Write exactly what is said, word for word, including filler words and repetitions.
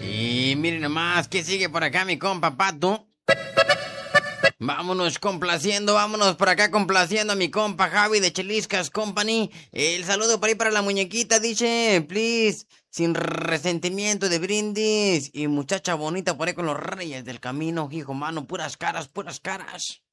Y miren nomás, ¿qué sigue por acá mi compa Pato? Vámonos complaciendo, vámonos por acá complaciendo a mi compa Javi de Cheliscas Company. El saludo por ahí para la muñequita, dice, please, sin resentimiento de brindis. Y muchacha bonita por ahí con los reyes del camino, hijo mano, puras caras, puras caras.